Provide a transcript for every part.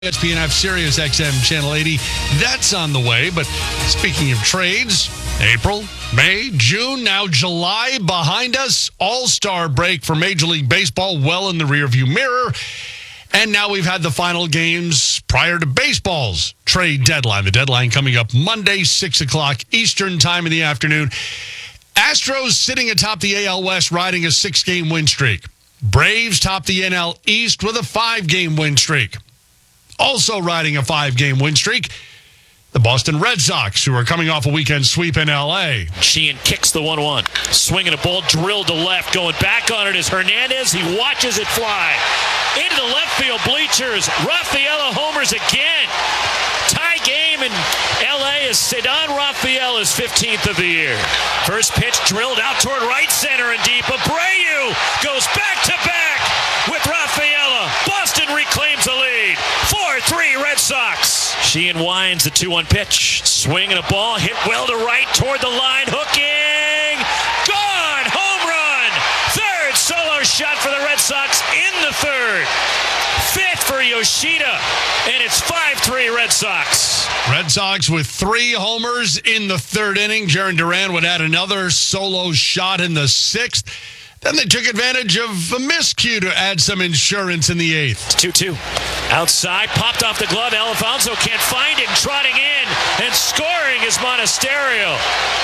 ESPN Sirius XM Channel 80. That's on the way. But speaking of trades, April, May, June, now July behind us. All-star break for Major League Baseball well in the rearview mirror. And now we've had the final games prior to baseball's trade deadline. The deadline coming up Monday, 6 o'clock Eastern time in the afternoon. Astros sitting atop the AL West riding a 6-game win streak. Braves top the NL East with a 5-game win streak. Also riding a 5-game win streak, the Boston Red Sox, who are coming off a weekend sweep in L.A. Sheehan kicks the 1-1. Swinging a ball drilled to left. Going back on it is Hernandez. He watches it fly. Into the left field bleachers. Rafaela homers again. Tie game in L.A. as Ceddanne Rafael is 15th of the year. First pitch drilled out toward right center and deep. Abreu goes back-to-back with Rafaela. Boston reclaims the lead. 4-3 Red Sox. Sheehan winds the 2-1 pitch. Swinging a ball. Hit well to right toward the line. Hooking. Gone. Home run. Third solo shot for the Red Sox in the third. Fifth for Yoshida. And it's 5-3 Red Sox. Red Sox with 3 homers in the third inning. Jarren Duran would add another solo shot in the 6th. Then they took advantage of a miscue to add some insurance in the 8th. 2-2. Outside, popped off the glove. Alfonso can't find it. Trotting in and scoring is Monasterio.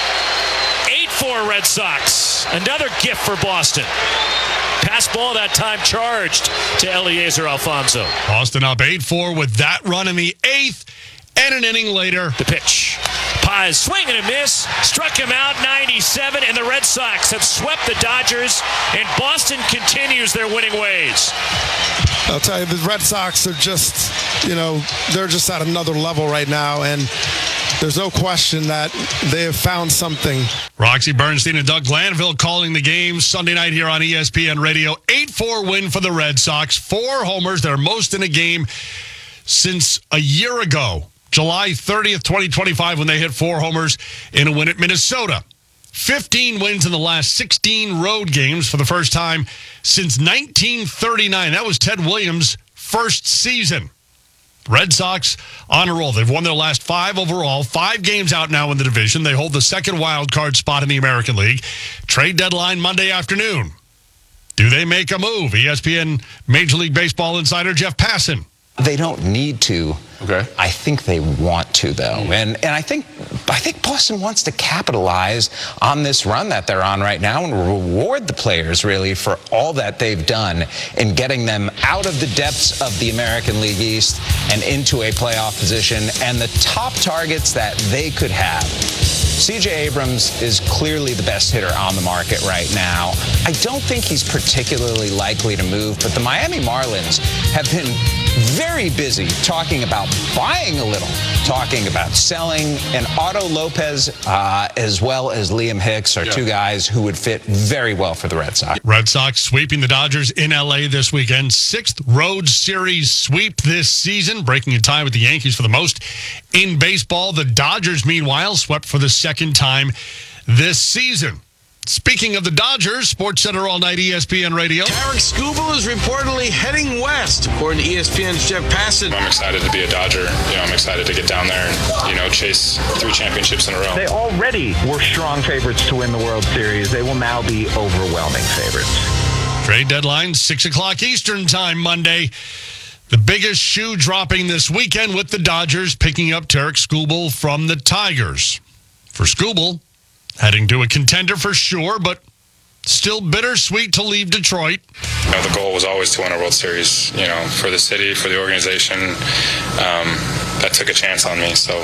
8-4 Red Sox. Another gift for Boston. Pass ball that time charged to Eliezer Alfonso. Boston up 8-4 with that run in the 8th. And an inning later, the pitch. Paz swing and a miss. Struck him out 97, and the Red Sox have swept the Dodgers, and Boston continues their winning ways. I'll tell you, the Red Sox are just, they're just at another level right now, and there's no question that they have found something. Roxy Bernstein and Doug Glanville calling the game Sunday night here on ESPN Radio. 8-4 win for the Red Sox. 4 homers, their most in a game since a year ago. July 30th, 2025, when they hit 4 homers in a win at Minnesota. 15 wins in the last 16 road games for the first time since 1939. That was Ted Williams' first season. Red Sox on a roll. They've won their last 5 overall. 5 games out now in the division. They hold the second wild card spot in the American League. Trade deadline Monday afternoon. Do they make a move? ESPN Major League Baseball insider Jeff Passan. They don't need to. Okay. I think they want to, though. And I think Boston wants to capitalize on this run that they're on right now and reward the players, really, for all that they've done in getting them out of the depths of the American League East and into a playoff position and the top targets that they could have. C.J. Abrams is clearly the best hitter on the market right now. I don't think he's particularly likely to move, but the Miami Marlins have been very busy talking about buying a little, talking about selling, and Otto Lopez as well as Liam Hicks are 2 guys who would fit very well for the Red Sox. Red Sox sweeping the Dodgers in L.A. this weekend. 6th road series sweep this season, breaking a tie with the Yankees for the most in baseball. The Dodgers, meanwhile, swept for the second time this season. Speaking of the Dodgers, SportsCenter All Night ESPN Radio. Tarik Skubal is reportedly heading west, according to ESPN's Jeff Passan. I'm excited to be a Dodger. I'm excited to get down there and, chase 3 championships in a row. They already were strong favorites to win the World Series. They will now be overwhelming favorites. Trade deadline, 6 o'clock Eastern time Monday. The biggest shoe dropping this weekend with the Dodgers picking up Tarik Skubal from the Tigers. For Skubal, heading to a contender for sure, but still bittersweet to leave Detroit. The goal was always to win a World Series, for the city, for the organization. That took a chance on me. So,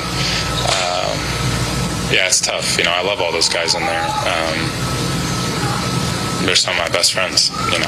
it's tough. I love all those guys in there. They're some of my best friends,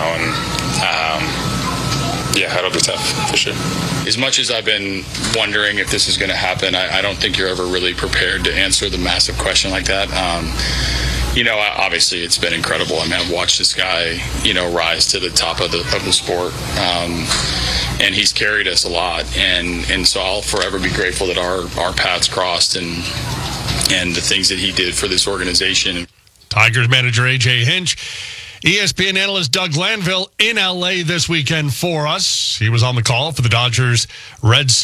it'll be tough for sure. As much as I've been wondering if this is going to happen, I don't think you're ever really prepared to answer the massive question like that. Obviously it's been incredible. I've watched this guy, rise to the top of the sport. And he's carried us a lot. And so I'll forever be grateful that our paths crossed and the things that he did for this organization. Tigers manager A.J. Hinch ESPN analyst Doug Glanville in LA this weekend for us. He was on the call for the Dodgers Red Sox